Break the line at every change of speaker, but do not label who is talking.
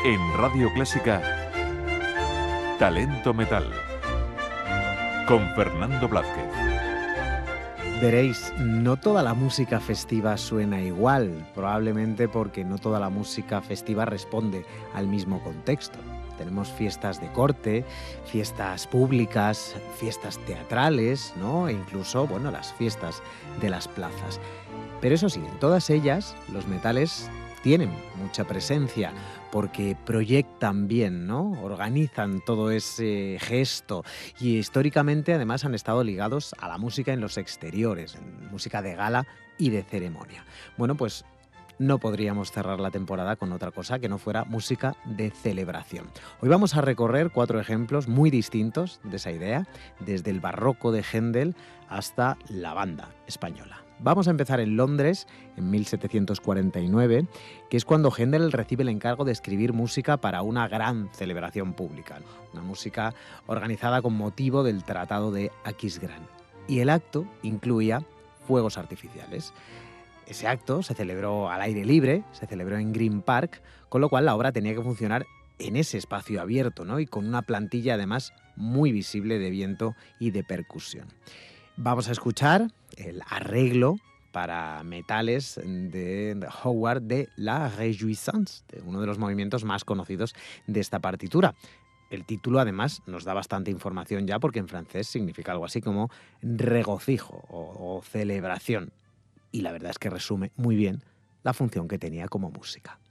En Radio Clásica, Talento Metal, con Fernando Blázquez.
Veréis, no toda la música festiva suena igual, probablemente porque no toda la música festiva responde al mismo contexto. Tenemos fiestas de corte, fiestas públicas, fiestas teatrales, ¿no? E incluso, bueno, las fiestas de las plazas. Pero eso sí, en todas ellas los metales tienen mucha presencia porque proyectan bien, ¿no? Organizan todo ese gesto y históricamente además han estado ligados a la música en los exteriores, en música de gala y de ceremonia. Bueno, pues no podríamos cerrar la temporada con otra cosa que no fuera música de celebración. Hoy vamos a recorrer 4 ejemplos muy distintos de esa idea, desde el barroco de Händel hasta la banda española. Vamos a empezar en Londres, en 1749, que es cuando Händel recibe el encargo de escribir música para una gran celebración pública, una música organizada con motivo del Tratado de Aquisgrán. Y el acto incluía fuegos artificiales. Ese acto se celebró al aire libre, se celebró en Green Park, con lo cual la obra tenía que funcionar en ese espacio abierto, ¿no? Y con una plantilla además muy visible de viento y de percusión. Vamos a escuchar el arreglo para metales de Howard de La Réjouissance, de uno de los movimientos más conocidos de esta partitura. El título además nos da bastante información ya porque en francés significa algo así como regocijo o celebración. Y la verdad es que resume muy bien la función que tenía como música.